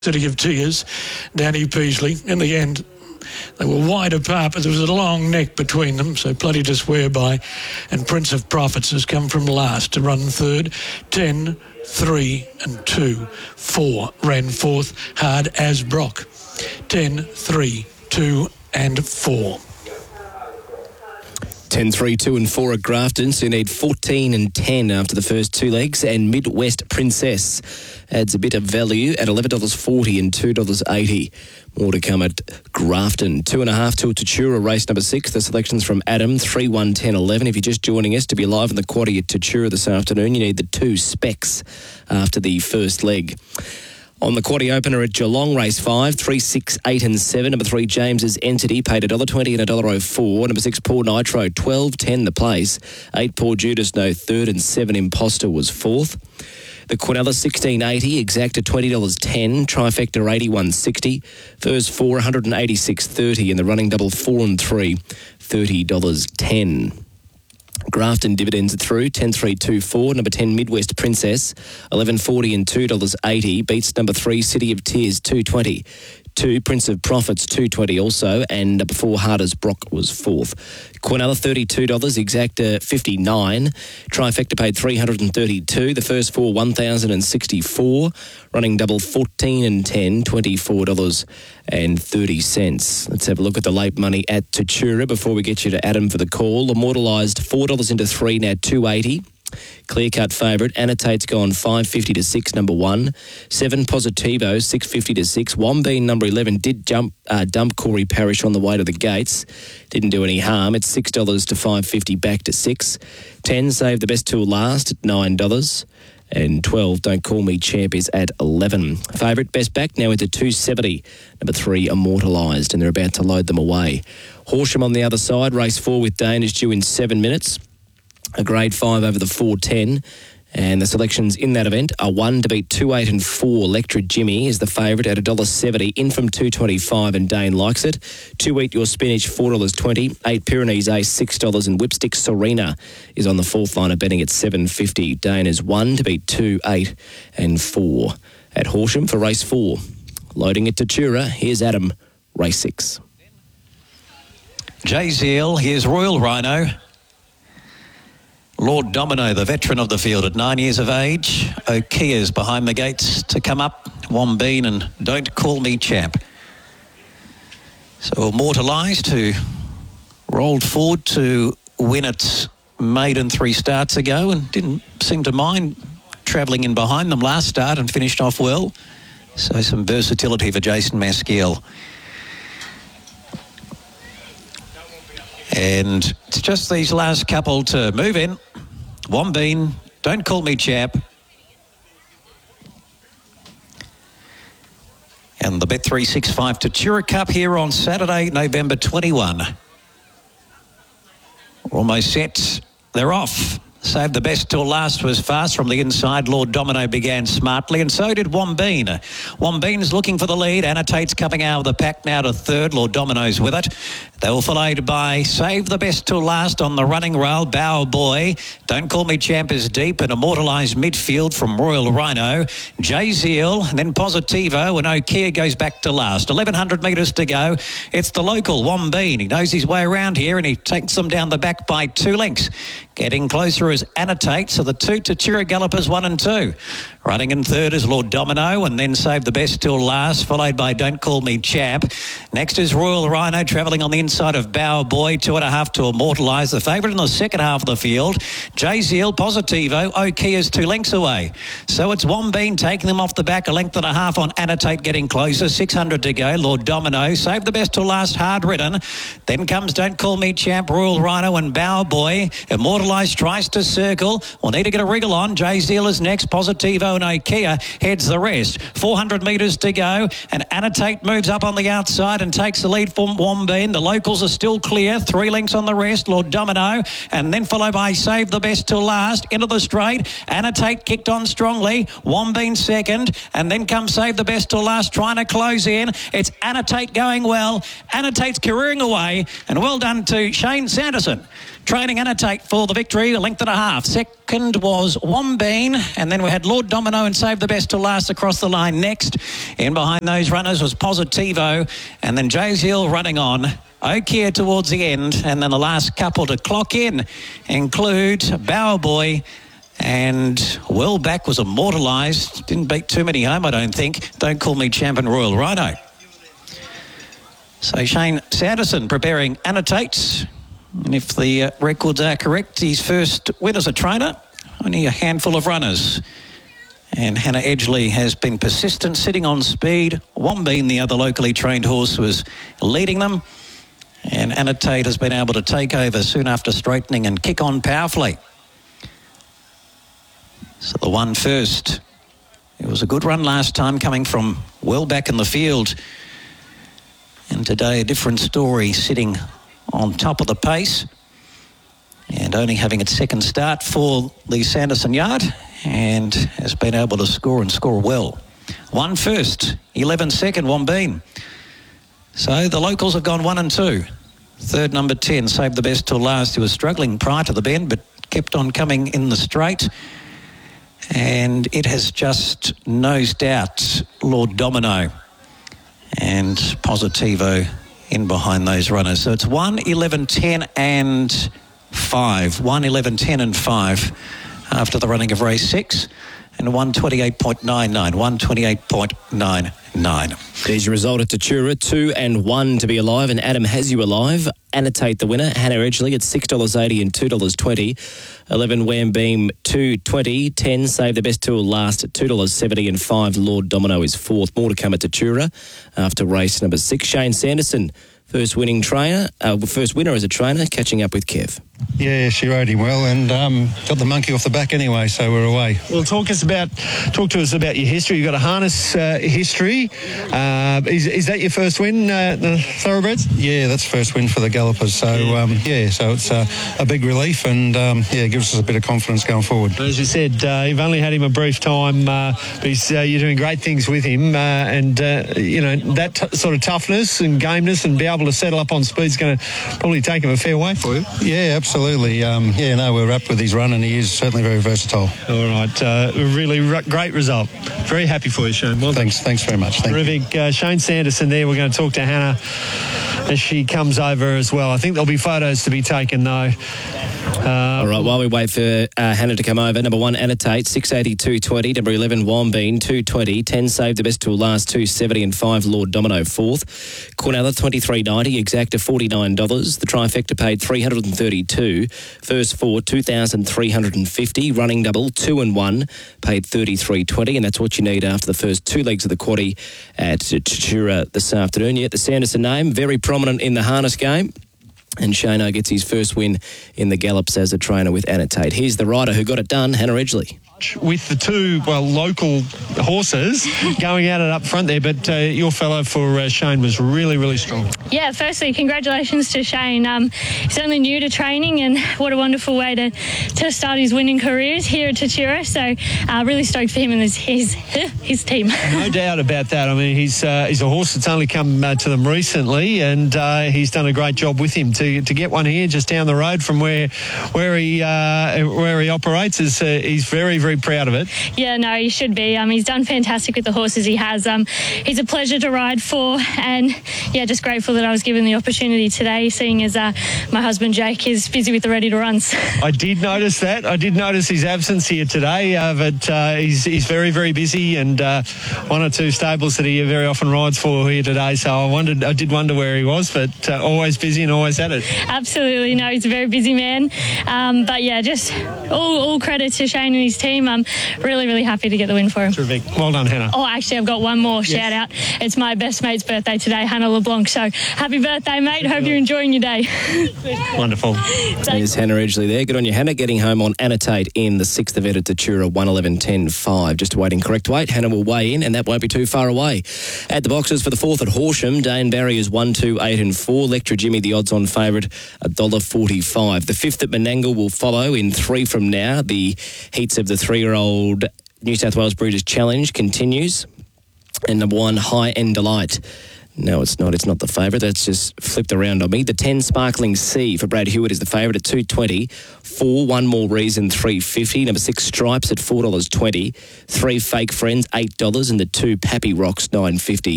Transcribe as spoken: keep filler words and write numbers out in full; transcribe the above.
City of Tears, Danny Peasley. In the end, they were wide apart, but there was a long neck between them, so plenty to swear by. And Prince of Prophets has come from last to run third. ten, three and two. four ran fourth, Hard as Brock. ten, three, two and four. ten, three, two and four at Grafton, so you need fourteen and ten after the first two legs, and Midwest Princess adds a bit of value at eleven dollars forty and two dollars eighty. More to come at Grafton. Two and a half to Tatura, race number six. The selections from Adam, three, one, ten, eleven. If you're just joining us to be live in the quaddie at Tatura this afternoon, you need the two specs after the first leg. On the quaddie opener at Geelong, race five, three, six, eight and seven. Number three, James's Entity, paid one dollar twenty and one dollar oh four. Number six, Poor Nitro, twelve ten the place. eight, Poor Judas, no third, and seven, Imposter was fourth. The Quinella sixteen eighty, exacta twenty dollars ten, trifecta eighty-one sixty, first four, one hundred eighty-six thirty, and the running double four and three, thirty dollars ten. Grafton dividends are through, ten, three, two, four. Number ten, Midwest Princess, eleven forty and two dollars eighty. Beats number three, City of Tears, two twenty. Two, Prince of Prophets, two twenty also. And number four, Hard as Brock was fourth. Quinella, thirty-two dollars. Exacta, fifty-nine. Trifecta paid three hundred thirty-two. The first four, one thousand sixty-four. Running double, fourteen and ten, twenty-four dollars thirty. Let's have a look at the late money at Tatura before we get you to Adam for the call. Immortalised, four dollars into three, now two eighty. Clear-cut favourite. Annotate's gone five fifty to six, number one. seven, Positivo, six fifty to six. Wombeen, number eleven, did jump uh, dump Corey Parrish on the way to the gates. Didn't do any harm. It's six dollars to five fifty, back to six. ten, Save the Best Till Last at nine dollars. And twelve, Don't Call Me Champ, is at eleven. Favourite, best back, now into two seventy. Number three, Immortalised, and they're about to load them away. Horsham on the other side, race four with Dane is due in seven minutes. A grade five over the four ten. And the selections in that event are one to beat two, eight and four. Electra Jimmy is the favourite at one dollar seventy. In from two twenty-five, and Dane likes it. two, Eat Your Spinach, four dollars twenty. eight, Pyrenees Ace, six dollars. And Whipstick Serena is on the fourth line of betting at seven fifty. Dane is one to beat two, eight and four at Horsham for race four. Loading it to Tatura, here's Adam, race six. Jay Zeal, here's Royal Rhino. Lord Domino, the veteran of the field at nine years of age. O'Kee's behind the gates to come up. Wombeen and Don't Call Me Champ. So Immortalised, who rolled forward to win its maiden three starts ago and didn't seem to mind travelling in behind them last start and finished off well. So some versatility for Jason Maskiel. And it's just these last couple to move in. Wombeen, Don't Call Me Champ. And the Bet three sixty-five Tatura Cup here on Saturday, November twenty-first. Almost set. They're off. Saved the Best Till Last was fast from the inside. Lord Domino began smartly, and so did Wombeen. Wombeen's looking for the lead. Annotate's coming out of the pack now to third. Lord Domino's with it. They were followed by Save the Best Till Last on the running rail. Bow Boy. Don't Call Me Champ is deep, and Immortalised midfield from Royal Rhino. Jay Zeal, and then Positivo, and O'Kea goes back to last. eleven hundred metres to go. It's the local Wombeen. He knows his way around here, and he takes them down the back by two lengths. Getting closer is Annotate, so the two Tatura Gallopers, one and two. Running in third is Lord Domino, and then Save the Best Till Last, followed by Don't Call Me Champ. Next is Royal Rhino, travelling on the inside of Bow Boy, two and a half to Immortalised, the favourite in the second half of the field. Jay Zeal, Positivo, O'Kee's two lengths away. So it's Wombeen taking them off the back, a length and a half on Annotate, getting closer, six hundred to go. Lord Domino, Save the Best Till Last, hard ridden. Then comes Don't Call Me Champ, Royal Rhino and Bow Boy. Immortalised tries to circle. We'll need to get a wriggle on. Jay Zeal is next. Positivo and O'Kea heads the rest. four hundred metres to go, and Annotate moves up on the outside and takes the lead from Wombeen. The locals are still clear. Three lengths on the rest. Lord Domino, and then followed by Save the Best Till Last. Into the straight. Annotate kicked on strongly. Wombeen second, and then comes Save the Best Till Last, trying to close in. It's Annotate going well. Annotate's careering away, and well done to Shane Sanderson. Training Annotate for the victory, a length and a half. Second was Wombeen, and then we had Lord Domino and Save the Best to last across the line next. In behind those runners was Positivo, and then Jays Hill running on. Okia towards the end, and then the last couple to clock in include Bower Boy, and Well Back was immortalised. Didn't beat too many home, I don't think. Don't Call Me Champion Royal. Righto. So Shane Sanderson preparing Annotates. And if the uh, records are correct, his first win as a trainer, only a handful of runners. And Hannah Edgley has been persistent, sitting on speed. Wombeen, the other locally trained horse, was leading them. And Annotate has been able to take over soon after straightening and kick on powerfully. So the one first. It was a good run last time, coming from well back in the field. And today a different story, sitting on top of the pace and only having its second start for the Sanderson yard, and has been able to score and score well. One first, eleven second, Wombeen. So the locals have gone one and two. Third, number ten, Save the Best till last, who was struggling prior to the bend but kept on coming in the straight. And it has just nosed out Lord Domino and Positivo in behind those runners. So it's one, eleven, ten and five. one, eleven, ten and five after the running of race six. And one twenty-eight point nine nine. one twenty-eight point nine nine. There's your result at Tatura. Two and one to be alive, and Adam has you alive. Annotate the winner, Hannah Edgley at six dollars eighty and two dollars twenty. eleven Wambeam, two dollars twenty. ten Save the Best till last at two dollars seventy, and five Lord Domino is fourth. More to come at Tatura after race number six. Shane Sanderson, first winning trainer, uh, first winner as a trainer, catching up with Kev. Yeah, she rode him well and um, got the monkey off the back anyway, so we're away. Well, talk us about, talk to us about your history. You've got a harness uh, history. Uh, is, is that your first win, uh, the thoroughbreds? Yeah, that's first win for the Gallopers. So um, yeah, so it's uh, a big relief, and um, yeah, it gives us a bit of confidence going forward. As you said, uh, you've only had him a brief time, uh, but he's, uh, you're doing great things with him, uh, and uh, you know that t- sort of toughness and gameness, and be able to settle up on speed is going to probably take him a fair way for you. Yeah, absolutely. Um, yeah, no, we're wrapped with his run, and he is certainly very versatile. All right, uh, really r- great result. Very happy for you, Shane. Well, thanks, thanks very much. Thank terrific. Uh, Shane Sanderson there. We're going to talk to Hannah as she comes over as well. I think there'll be photos to be taken though. Uh, All right, while we wait for uh, Hannah to come over, number one, Annotate, six eighty, two twenty. Number eleven, Wombeen, two twenty. ten, Save the Best till last, two seventy. And five, Lord Domino, fourth. Cornella, twenty-three ninety. Exacta, forty-nine dollars. The trifecta paid three hundred thirty-two. First four, two thousand three hundred fifty. Running double, two and one, paid thirty-three twenty. And that's what you need after the first two legs of the quaddie at Tatura this afternoon. Yet the Sanderson name, very prominent in the harness game. And Shano gets his first win in the gallops as a trainer with Annotate. Here's the rider who got it done, Hannah Edgley. With the two, well, local horses going at it up front there, but uh, your fellow for uh, Shane was really, really strong. Yeah, firstly, congratulations to Shane. Um, he's only new to training, and what a wonderful way to, to start his winning careers here at Tatura. So uh, really stoked for him and his his, his team. No doubt about that. I mean, he's uh, he's a horse that's only come uh, to them recently, and uh, he's done a great job with him to to get one here just down the road from where where he uh, where he operates. Is uh, he's very, very proud of it. Yeah, no, he should be. Um, he's done fantastic with the horses he has. Um, he's a pleasure to ride for, and yeah, just grateful that I was given the opportunity today, seeing as uh, my husband Jake is busy with the ready to runs. I did notice that. I did notice his absence here today, uh, but uh, he's he's very, very busy, and uh, one or two stables that he very often rides for here today. So I wondered, I did wonder where he was, but uh, always busy and always at it. Absolutely, no, he's a very busy man. Um, but yeah, just all, all credit to Shane and his team. I'm really, really happy to get the win for him. Terrific. Well done, Hannah. Oh, actually, I've got one more yes. shout out. It's my best mate's birthday today, Hannah LeBlanc. So happy birthday, mate. Hope you're enjoying your day. Wonderful. There's Hannah Edgley there. Good on you, Hannah. Getting home on Annotate in the sixth of Edit Tatura, one eleven ten five. Just awaiting correct weight. Hannah will weigh in, and that won't be too far away. At the boxes for the fourth at Horsham, Dane Barry is one, two, eight and four. Lecture Jimmy, the odds-on favourite, one dollar forty-five. The fifth at Menangle will follow in three from now. The heats of the three-year-old New South Wales Breeders' Challenge continues. And number one, High End Delight. No, it's not. It's not the favourite. That's just flipped around on me. The ten Sparkling Sea for Brad Hewitt is the favourite at two twenty. Four, One More Reason, three fifty. Number six, Stripes at four dollars twenty. Three, Fake Friends, eight dollars. And the two, Pappy Rocks, nine fifty.